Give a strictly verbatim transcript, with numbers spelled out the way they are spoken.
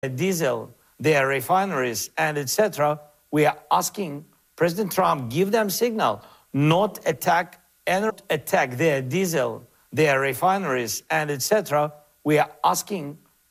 diesel, their refineries, and et cetera. We are asking President Trump give them signal, not attack and attack their diesel, their refineries, and et cetera. We are asking